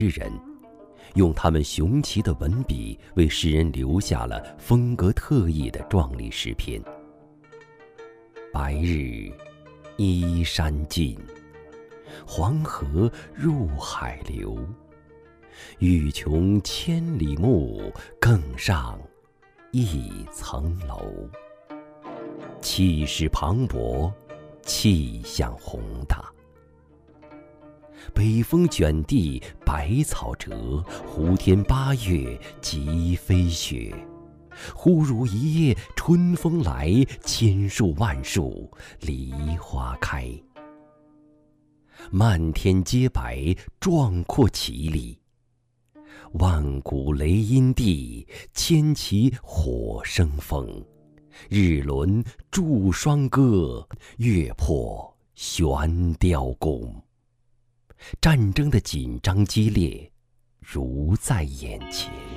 诗人，用他们雄奇的文笔为世人留下了风格特异的壮丽诗篇。白日依山尽，黄河入海流。欲穷千里目，更上一层楼。气势磅礴，气象宏大。北风卷地百草折，胡天八月即飞雪。忽如一夜春风来，千树万树梨花开。漫天皆白，壮阔绮丽。万古雷音地，千骑火生风。日轮祝双歌，月破悬雕弓。战争的紧张激烈，如在眼前。